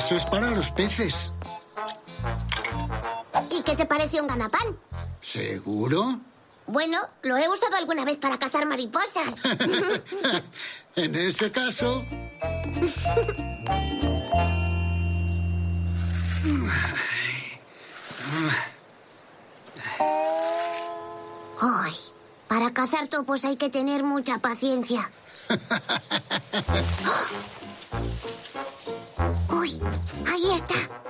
Eso es para los peces. ¿Y qué te parece un ganapán? ¿Seguro? Bueno, lo he usado alguna vez para cazar mariposas. En ese caso... Ay, para cazar topos hay que tener mucha paciencia. ¡Uy! Ahí está.